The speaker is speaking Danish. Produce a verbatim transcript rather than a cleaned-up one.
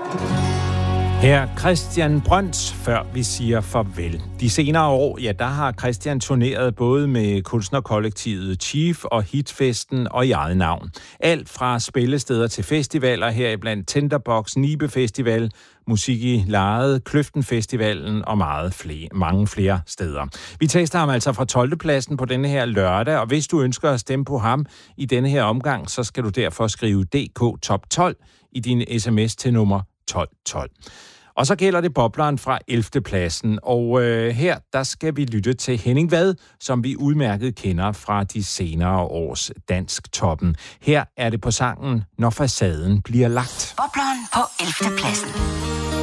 Her Christian Brøns, før vi siger farvel. De senere år, ja, der har Christian turneret både med kunstnerkollektivet Chief og Hitfesten og i eget navn. Alt fra spillesteder til festivaler, heriblandt Tinderbox, Nibe Festival, Musik i Lejet, Kløften Festivalen og meget flere, mange flere steder. Vi tester ham altså fra tolvte pladsen på denne her lørdag, og hvis du ønsker at stemme på ham i denne her omgang, så skal du derfor skrive D K Top tolv i din sms til nummer tolv tolv. Og så gælder det bobleren fra ellevte pladsen, og øh, her der skal vi lytte til Henning Vad, som vi udmærket kender fra de senere års dansk toppen. Her er det på sangen Når facaden bliver lagt. Bobleren på ellevte pladsen.